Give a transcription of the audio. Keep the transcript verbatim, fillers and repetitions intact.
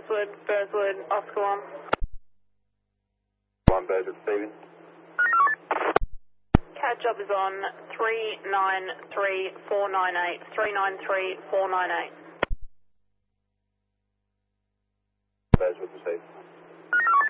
Burswood, Burswood, Oscar one. One Burswood, Stephen. CAD job is on three nine three four nine eight, three nine three four nine eight. Burswood, Stephen.